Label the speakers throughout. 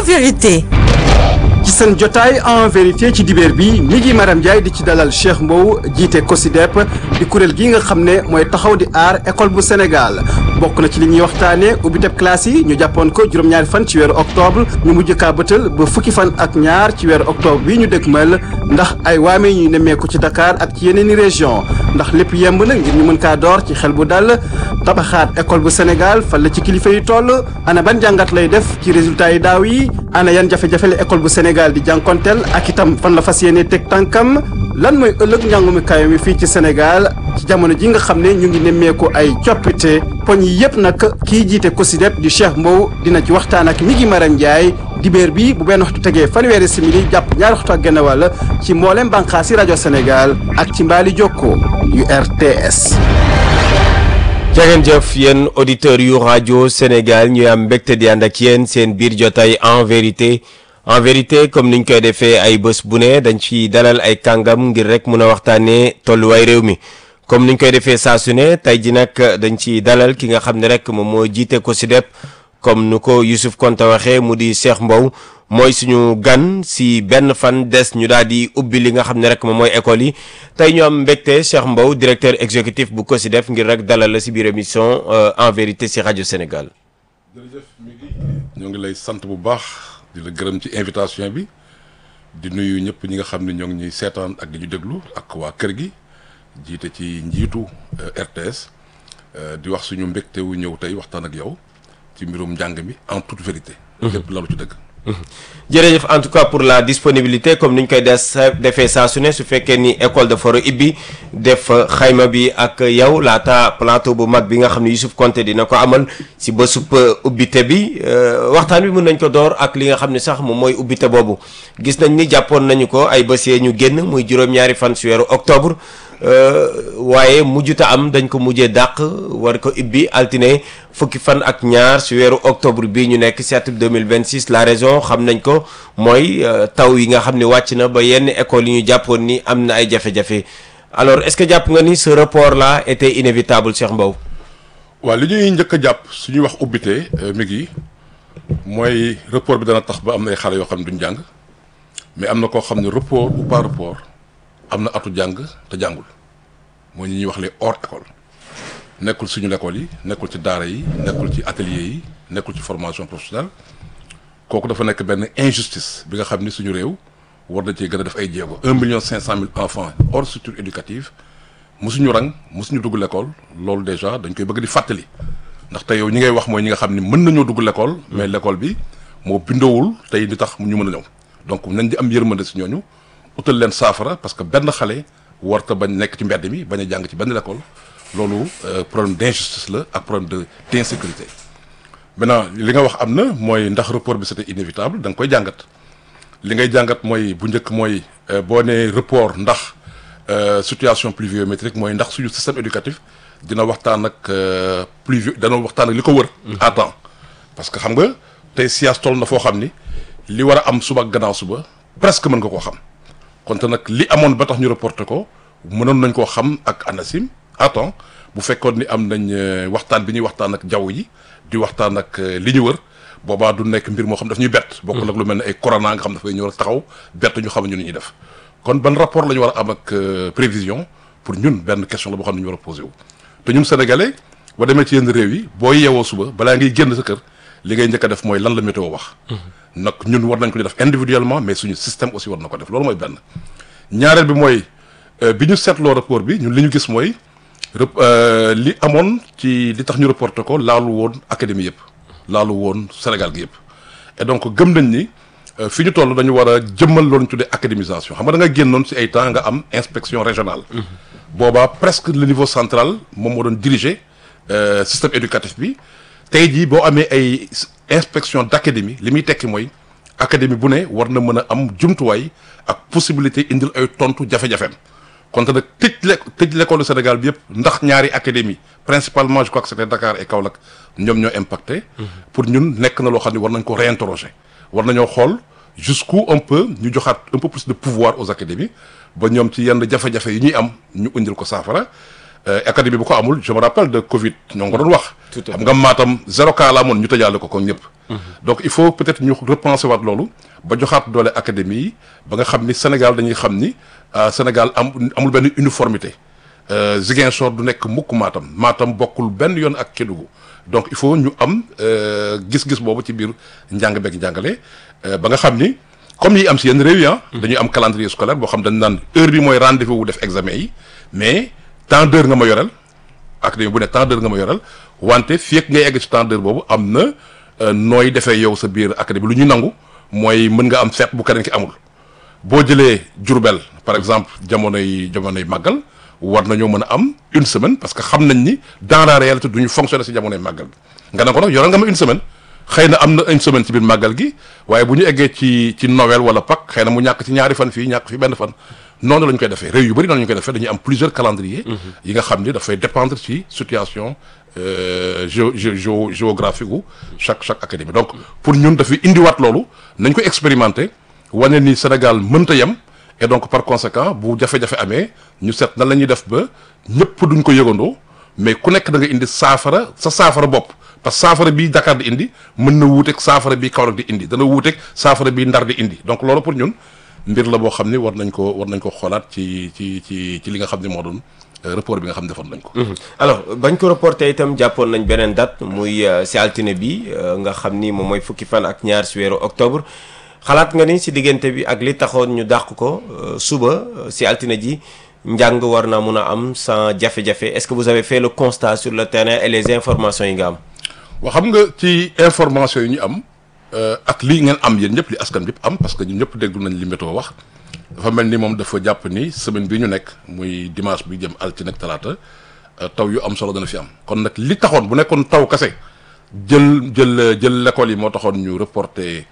Speaker 1: vérité.
Speaker 2: ci seen jotaay en vérité ci dibeer bi mi ngi Maram Ndiaye di ci dalal Cheikh Mbow jiite COSYDEP di kuréel gi nga xam ne mooy taxaw di aar école bu Sénégal bokk na ci li ñuy waxtaane ubbiteb classe yi ñu jàppoon ko juróom-ñaari fan ci weeru octobre ñu mujj kaa bëtal ba fukki fan ak ñaar ci weeru octobre bi ñu dëgmal ndax ay waame ñuy nemmeeku ci Dakar ak ci yeneen i région ndax lépp yemb na ngir ñu mën kaa door ci xel bu dal tabaxaat école bu Sénégal fan la ci kilifa yi toll ana ban jàngat lay def ci résultat yi daaw yi ana yan jafe-jafe la école bu Sénégal di jànkonteel ak itam fan la fas yéene teg tànkam lan mooy ëllëg njàngumi kayo mi fii ci Sénégal ci jamono ji nga xam ne ñu ngi nemmeeku ay coppite poñ yi yëpp nag kii jiite COSYDEP di Cheikh Mbow dina ci waxtaan ak mi ngi Maram Ndiaye dibéer bi bu benn waxtu tegee fanweeri simili jàpp ñaari waxtu ak genn wàll ci mboolem bànqaasi rajo Sénégal ak ci mbaali jokko yu RTS.
Speaker 3: jërëjëf jëf yéen auditeurs yu rajo Sénégal ñu am mbégte di ànd ak yéen seen biir jotaay en vérité comme niñ koy defee ay bés bu ne dañ ci dalal ay kàngam ngir rek mun a waxtaanee tolluwaay réew mi comme niñ koy defee saa su ne tey ji nag dañ ci dalal ki nga xam ne rek moom moo jiite COSYDEP comme nu ko Youssouf Konté waxee mu di Cheikh Mbow mooy suñu gan si benn fan des ñu daal di ubbi li nga xam ne rek moom mooy école yi tey ñu am mbégte Cheikh Mbow directeur exécutif bu COSYDEP ngir rek dalal la si biir émission en vérité si rajo Sénégal.
Speaker 4: jërëjëf mi ngi ñoo ngi lay sant bu baax di la gërëm ci invitation bi di nuyu ñëpp ñi nga xam ne ñoo ngi ñuy seetaan ak di ñu déglu ak waa kër gi jiite ci njiitu RTS di wax suñu mbégte wu ñëw tey waxtaan ak yow ci mbirum njàng mi en toute vérité. lépp lalu ci dëgg.
Speaker 3: jërëjëf en tout cas pour la disponibilité comme ni ñu koy defee saa su ne su fekkee ni école dafa war a ibbi def xayma bi ak yow laata plateau bu mag bi nga xam ne Youssouf Konté dina ko amal si bésub ubbite bi waxtaan bi mën nañ ko door ak li nga xam ne sax moom mooy ubbite boobu gis nañ ni jàppoon nañu ko ay bés yee ñu génn muy juróom-ñaari fan si weeru octobre waaye mujjuta am dañ ko mujjee dàq war ko ibbi altine fukki fan ak ñaar si weeru octobre bii ñu nekk si atum 2026 la raison xam nañ ko mooy taw yi nga xam ne wàcc na ba yenn école yi ñu jàppoon ni am na ay jafe-jafe alors est-ce que jàpp nga ni ce report là était inévitable Cheikh Mbow.
Speaker 4: waaw li ñuy njëkk a jàpp suñuy wax ubbite mi ngi mooy report bi dana tax ba am na ay xale yoo xam ne duñ jàng mais am na koo xam ne report ou pas report am na atu jàng te jàngul mooy ñi ñuy wax les hors école nekkul suñu l'école yi nekkul ci daara yi nekkul ci atelier yi nekkul ci formation professionnelle kooku dafa nekk benn injustice bi nga xam ni suñu réew war na cee gën a def ay jéego 1,5 million enfants hors structure éducative mosuñu rang mosuñu dugg l'école loolu déjà dañ koy bëgg di fàttali ndax tey yow ñi ngay wax mooy ñi nga xam ni mën nañoo dugg l'école mais l'école bi moo bindoowul tey li tax ñu mën a ñëw donc nañ di am yërmande si ñooñu utal leen saafara parce que benn xale warta bañ nekk ci mbedd mi bañ a jàng ci benn l'école loolu problème d'injustice la ak problème d'insécurité maintenant li nga wax am na mooy ndax report bi c'était inévitable da nga koy jàngat li ngay jàngat mooy bu njëkk mooy boo nee report ndax situation pluviométrique mooy ndax suñu système éducatif dina waxtaan ak dana waxtaan ak li ko wër à temps parce que xam nga tey siyaas toll na foo xam ni li war a am suba ak gannaaw suba presque mën nga koo xam konte nag li amoon ba tax ñu reporté ko mënoon nañ koo xam ak ANACIM à temps bu fekkoon ni am nañ waxtaan bi ñuy waxtaan ak jaww ji di waxtaan ak li ñu wër boobaa du nekk mbir moo xam daf ñuy bett bokk nag lu mel ne ay corona nga xam dafay ñëw rek taxaw bett ñu xam ñu ni ñuy def kon ban rapport la ñu war a am ak prévision pour ñun benn question la boo xam ne ñu war a posé wu te ñun sénégalais boo demee ci yenn réew yi boo yeewoo suba balaa ngay génn sa kër li ngay njëkk a def mooy lan la météo wax nag ñun war nañ ko def individuellement mais suñu système aussi war na ko def loolu mooy benn ñaareel bi mooy bi ñu seetloo rapport bi ñun li ñu gis mooy li amoon ci li tax ñu reporté ko laalu woon académie yëpp laalu woon Sénégal gi yëpp et donc gëm nañ ni fi ñu toll dañu war a jëmmal loolu ñu tuddee académisation xam nga da nga génnoon ci ay temps nga am inspection régionale boobaa presque le niveau central moom moo doon diriger système éducatif bi tey jii boo amee ay inspection d'académie li muy tekki mooy académie bu ne war na mën a am jumtuwaay ak possibilité indil ay tontu jafe-jafeem konte nag tëj l'école du Sénégal bi yëpp ndax ñaari académie principalement je crois que c'était Dakar et Kaolack ñoom ñoo impacté pour ñun nekk na loo xam ne war nañ ko réinterroger war nañoo xool jusqu'où on peut ñu joxaat un peu plus de pouvoir aux académies ba ñoom ci yenn jafe-jafe yi ñuy am ñu indil ko saafara académie bu ko amul je me rappelle de Covid ñoo ngi ko doon wax. xam nga Matam 0 cas la amoon ñu tëjaale ko ñëpp. donc il faut peut-être ñu repenser waat loolu ba joxaat doole académie yi ba nga xam ni Sénégal dañuy xam ni Sénégal amul benn uniformité. Ziguinchor du nekk mukk Matam bokkul benn yoon ak Kédougou donc il faut ñu am gis-gis boobu ci biir njàng beeg njàngale ba nga xam ni comme yi am si yenn réew yi dañuy am calendrier scolaire boo xam dañ naan heure bi mooy rendez-vous wu def examen yi mais temps d'heure nga ma yoreel académie bu ne temps d'heure nga ma yoreel wante fii ak ngay egg ci temps d'heure boobu am na nooy defee yow sa biir académie lu ñu nangu mooy mën nga am fête bu keneen ki amul boo jëlee Diourbel par exemple jamonoy màggal war nañoo mën a am une semaine parce que xam nañ ni dans la réalité du ñu fonctionner si jamonoy màggal gi nga ne ko nag yoral nga ma une semaine xëy na am na une semaine ci biir màggal gi waaye bu ñu eggee ci Noël wala Pâques xëy na mu ñàkk ci ñaari fan fii ñàkk fi benn fan noonu la ñu koy defee réew yu bëri noonu la ñu koy defee dañuy am plusieurs calendriers yi nga xam ni dafay dépendre ci situation géographique wu chaque académie donc pour ñun dafay indiwaat loolu nañ ko expérimenter wane ni Sénégal mënta yem et donc par conséquent bu jafe-jafe amee ñu seet nan la ñuy def ba ñëpp duñ ko yëgandoo mais ku nekk da nga indi saafara sa saafara bopp parce que saafara bii Dakar di indi mën na wuuteeg saafara bii Kaolack di indi dana wuuteeg saafara bii Ndar di indi donc loolu pour ñun mbir la boo xam ni war nañ ko xoolaat ci li nga xam ne moo doon report bi nga xam ne defoon nañ ko.
Speaker 3: alors bañ ko reporté itam jàppoon nañ beneen date muy si altine bi nga xam ni moom mooy fukki fan ak ñaar si weeru octobre. xalaat nga ni si diggante bi ak li taxoon ñu dàq ko suba si altine ji njàng war naa mun a am sans jafe-jafe est-ce que vous avez fait le constat sur le terrain et les informations yi nga am.
Speaker 4: waaw xam nga ci information yi ñu am ak lii ngeen am yéen ñëpp li askan bi am parce que ñun ñëpp déglu nañ li météo wax dafa mel ni moom dafa jàpp ni semaine bi ñu nekk muy dimanche bi jëm altine ak talaata taw yu am solo dana fi am kon nag li taxoon bu nekkoon taw kase jël l'école yi moo taxoon ñu reporté.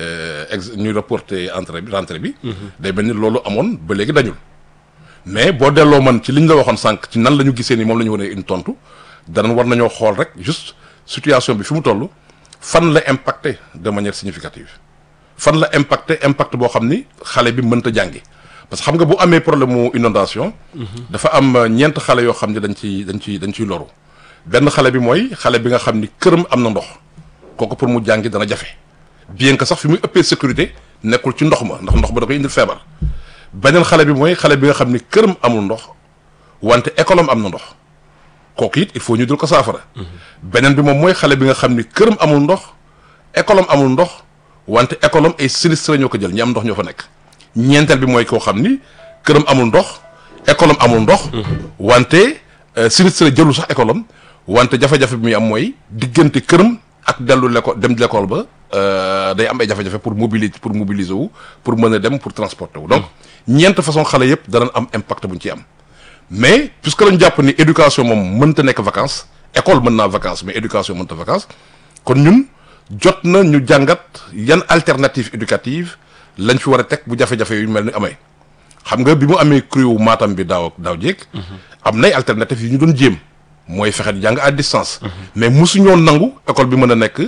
Speaker 4: ñu reporté rentrée bi day mel ni loolu amoon ba léegi dañul mais boo delloo man ci li ñu la waxoon sànq ci nan la ñu gisee ni moom la ñu wane une tontu danañ war nañoo xool rek juste situation bi fi mu toll fan la impacté de manière significative fan la impact boo xam ni xale bi mënta jàngi parce que xam nga bu amee problème mu inondation dafa am ñeent xale yoo xam ne dañ ciy loru benn xale bi mooy xale bi nga xam ni këram am na ndox kooku pour mu jàngi dana jafe bien que sax fi muy ëppee sécurité nekkul ci ndox ma ndax ndox ba da koy indil feebar beneen xale bi mooy xale bi nga xam ni këram amul ndox wante école am na ndox kooku it il faut ñu dul ko saafara beneen bi moom mooy xale bi nga xam ni këram amul ndox école am amul ndox wante école am ay sinistré ñoo ko jël ñi am ndox ñoo fa nekk ñeenteel bi mooy koo xam ni këram amul ndox école am amul ndox wante sinistré jëlu sax école am wante jafe-jafe bi muy am mooy diggante këram ak dellu l'école dem l'école ba day am ay jafe-jafe pour mobiliser wu pour mën a dem pour transporter wu donc ñeent façon xale yëpp danañ am impact bu ñu ci am mais puisque lañu jàpp ni éducation moom mënta nekk vacances école mën naa vacances mais éducation mënta vacances kon ñun jot na ñu jàngat yan alternative éducative lañ fi war a teg bu jafe-jafe yu mel ni amee xam nga bi mu amee crue Matam bi daaw jéeg am nay alternative yu ñu doon jéem mooy fexe di jàng à distance mais mosuñoo nangu école bi mën a nekk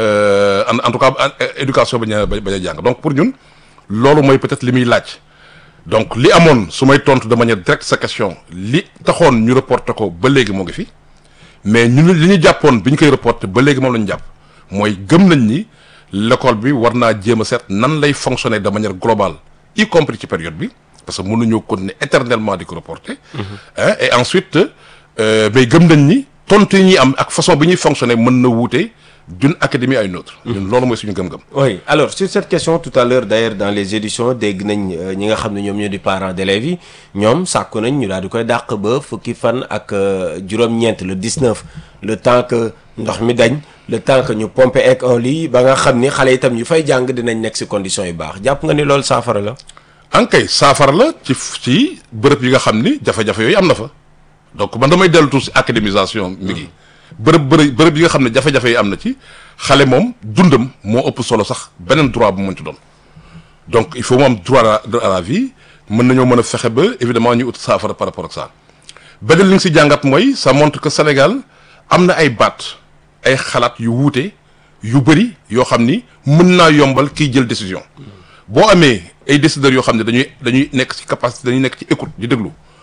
Speaker 4: en tout cas éducation bañ a jàng donc pour ñun loolu mooy peut-être li muy laaj donc li amoon su may tontu de manière directe sa question li taxoon ñu reporté ko ba léegi moo ngi fi mais ñun li ñu jàppoon bi ñu koy reporté ba léegi moom la ñu jàpp mooy gëm nañ ni l'école bi war naa jéem a seet nan lay fonctionner de manière globale y compris ci période bi parce que mënuñoo continuer éternellement di ko reporter et ensuite mais gëm nañ ni tontu yi ñuy am ak façon bi ñuy fonctionner mën na wuute d'une académie à une autre. ñun loolu mooy suñu gëm-gëm.
Speaker 3: oui alors sur cette question tout à l'heure d'ailleurs dans les éditions dégg nañ ñi nga xam ne ñoom ñoo di parents d'élèves yi ñoom sàkku nañ ñu daal di koy dàq ba fukki fan ak juróom-ñeent le 19 le temps que ndox mi dañ le temps que ñu pomper école yi ba nga xam ni xale itam ñu fay jàng dinañ nekk ci conditions yu baax jàpp nga ni loolu saafara la.
Speaker 4: ankay saafara la ci bërëb yi nga xam ni jafe-jafe yooyu am na fa donc man damay dellu tuuti ci académisation mi ngi. bërëb yi nga xam ne jafe-jafe yi am na ci xale moom dundam moo ëpp solo sax beneen droit bu mu ci doon donc il faut mu am droit à la vie mën nañoo mën a fexe ba évidemment ñu ut saafara par rapport ak ça beneen li nga si jàngat mooy ça montre que Sénégal am na ay baat ay xalaat yu wuute yu bëri yoo xam ni mën naa yombal kiy jël décision boo amee ay décideurs yoo xam ne dañuy nekk ci capacité dañuy nekk ci écoute di déglu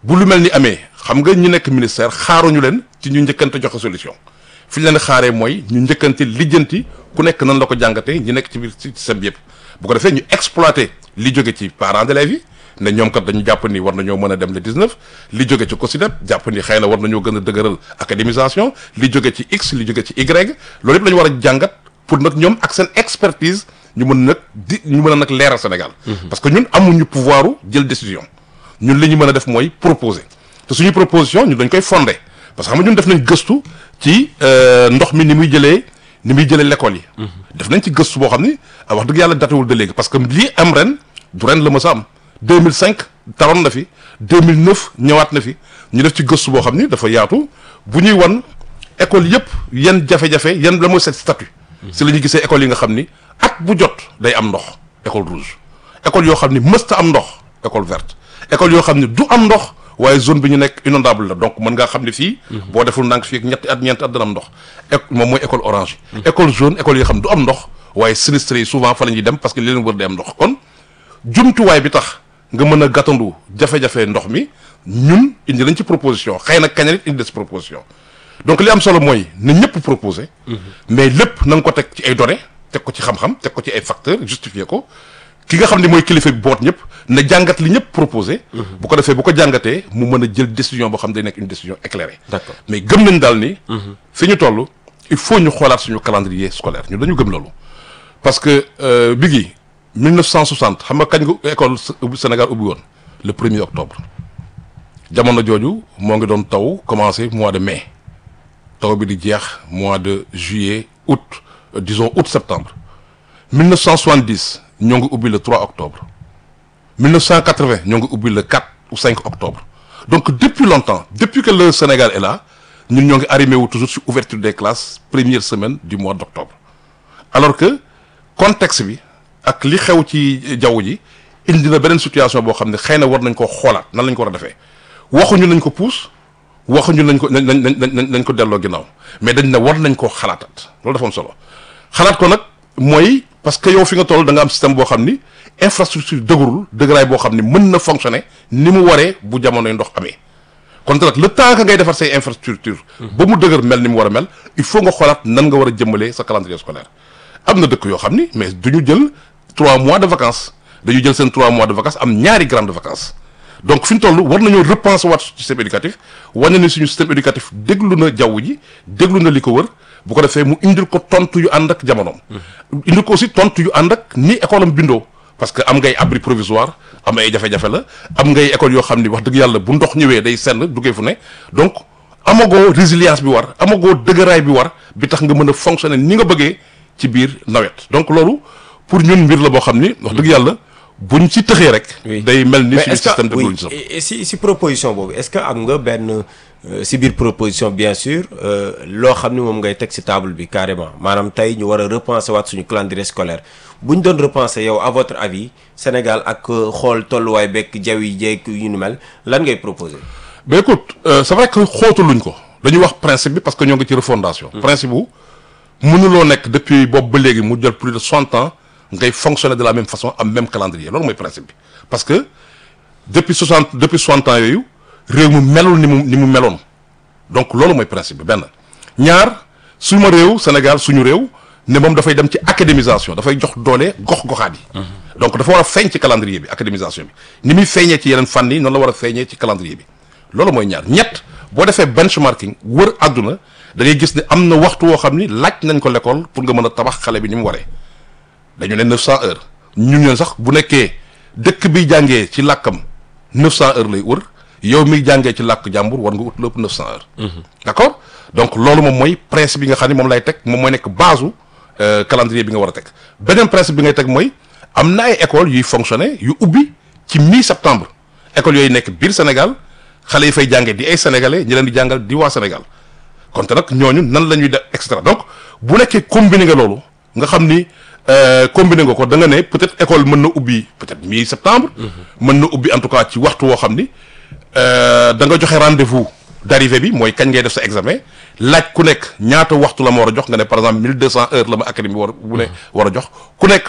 Speaker 4: bu lu mel ni amee xam nga ñi nekk ministère xaaruñu leen ci ñu njëkkante joxe solution fi ñu leen xaaree mooy ñu njëkkante lijjanti ku nekk nan la ko jàngatee ñi nekk ci biir système bi yëpp bu ko defee ñu exploiter li jóge ci parents d'élèves yi ne ñoom kat dañu jàpp ni war nañoo mën a dem le 19 li jóge ci COSYDEP jàpp ni xëy na war nañoo gën a dëgëral académisation li jóge ci X li jóge ci Y loolu yëpp la ñu war a jàngat pour nag ñoom ak seen expertise ñu mën a nag leeral Sénégal. parce que ñun amuñu pouvoir jël décision ñun li ñu mën a def mooy proposer te suñu proposition ñun dañ koy fonder parce que xam nga ñun def nañ gëstu ci ndox mi ni muy jëlee l'école yi. def nañ ci gëstu boo xam ni wax dëgg yàlla datewul de léegi parce que lii am ren du ren la mës a am 2005 taroon na fi 2009 ñëwaat na fi ñu def ci gëstu boo xam ni dafa yaatu bu ñuy wan école yëpp yan jafe-jafe yan la mooy seen statut. si la ñuy gisee école yi nga xam ni at bu jot day am ndox école rouge école yoo xam ni mësta am ndox école verte école yoo xam ni du am ndox waaye zone bi ñu nekk inondable la donc mën ngaa xam ne fii boo deful ndànk fii ak ñeenti at dana am ndox moom mooy école orange yi école jaune école yoo xam ne du am ndox waaye sinistré yi souvent fa la ñuy dem parce que li leen wër day am ndox kon jumtuwaay bi tax nga mën a gàttandu jafe-jafe ndox mi ñun indi lañ ci proposition xëy na kañ indi des proposition donc li am solo mooy na ñëpp proposé mais lépp na nga ko teg ci ay données teg ko ci xam-xam teg ko ci ay facteurs justifié ko ki nga xam ne mooy kilifa bi boot ñëpp na jàngat li ñëpp proposé bu ko defee bu ko jàngatee mu mën a jël décision boo xam day nekk une décision éclairée
Speaker 3: d'accord
Speaker 4: mais gëm nañ daal ni fi ñu toll il faut ñu xoolaat suñu calendrier scolaire ñu dañu gëm loolu parce que Biggi 1960 xam nga kañ nga école Sénégal ubbi woon le 1er octobre jamono jooju moo ngi doon taw commencé mois de mai taw bi di jeex mois de juillet août disons août septembre 1970 ñoo ngi ubbi le 3 octobre 1980 ñoo ngi ubbi le 4 ou 5 octobre donc depuis longtemps depuis que le Sénégal est là ñun ñoo ngi arrimé wu toujours sur ouverture des classes première semaine du mois d'octobre alors que contexte bi ak li xew ci jaww ji indi na beneen situation boo xam ne xëy na war nañ ko xoolaat nan lañ ko war a defee waxuñu nañ ko puus waxuñu nañ ko delloo ginnaaw mais dañ ne war nañ koo xalaatat loolu dafa am solo xalaat ko nag mooy parce que yow fi nga toll da nga am système boo xam ni infrastructure dëgërul dëgëraay boo xam ni mën na fonctionner ni mu waree bu jamonoy ndox amee kon nag le temps que ngay defar say infrastructure ba mu dëgër mel ni mu war a mel il faut nga xoolaat nan nga war a jëmmalee sa calendrier scolaire am na dëkk yoo xam ni mais duñu jël 3 mois de vacances dañu jël seen 3 mois de vacances am ñaari grandes vacances donc fi ñu toll war nañoo repenser waat système éducatif wane ni suñu système éducatif déglu na jaww ji déglu na li ko wër bu ko defee mu indil ko tontu yu ànd ak jamonoom. indil ko aussi tontu yu ànd ak ni école am bindoo parce que am ngay abri provisoire am ay jafe-jafe la am ngay école yoo xam ni wax dëgg yàlla bu ndox ñëwee day senn duggee fu ne donc amagoo résilience bi war amagoo dëgëraay bi war bi tax nga mën a fonctionner ni nga bëggee ci biir nawet donc loolu pour ñun mbir la boo xam ni wax dëgg yàlla. buñ ci tëxee rek. day mel ni suñu système de loolu
Speaker 3: si proposition boobu est-ce que am nga benn si biir proposition bien sûr loo xam ni moom ngay teg si table bi carrément maanaam tey ñu war a repenser waat suñu calendrier scolaire bu ñu doon repenser yow à votre avis Sénégal ak xool tolluwaay bekk jaww yi jeeg yu ni mel lan ngay proposer.
Speaker 4: mais écoute c'est vrai que xóotaluñ ko dañuy wax principe bi parce que ñoo ngi ci refondation. principe bu mënuloo nekk depuis boobu ba léegi mu jël plus de 60 ans. ngay fonctionner de la même façon am même calendrier loolu mooy principe bi parce que depuis 60 ans yooyu réew mi melul ni mu meloon donc loolu mooy principe bi benn ñaar suma réew Sénégal suñu réew ne moom dafay dem ci académisation dafay jox doole gox-goxaat yi donc dafa war a feeñ ci calendrier bi académisation bi ni muy feeñee ci yeneen fànn yi noonu la war a feeñee ci calendrier bi loolu mooy ñaar ñett boo defee benchmarking wër àdduna da ngay gis ne am na waxtu woo xam ni laaj nañ ko l'école pour nga mën a tabax xale bi ni mu waree dañu ne 900 heures ñun sax bu nekkee dëkk bi jàngee ci làkkam 900 heures lay wër yow miy jàngee ci làkk jàmbur war nga ut lépp 900 heures. d'accord donc loolu moom mooy principe bi nga xam ne moom lay teg moom mooy nekk base calendrier bi nga war a teg beneen principe bi ngay teg mooy am na ay écoles yuy fonctionner yu ubbi ci mi-septembre écoles yooyu nekk biir Sénégal xale yi fay jàngee di ay sénégalais ñi leen di jàngal di waa Sénégal kon te nag ñooñu nan la ñuy def extra donc bu nekkee combiné nga loolu nga xam ni. combiné nga ko da nga ne peut-être école mën na ubbi peut-être mi-septembre. mën na ubbi en tout cas ci waxtu woo xam ni da nga joxe rendez-vous d'arrivée bi mooy kañ ngay def sa examen laaj ku nekk ñaata waxtu la ma war a jox nga ne par exemple 1200 heures la ma académie war a jox ku nekk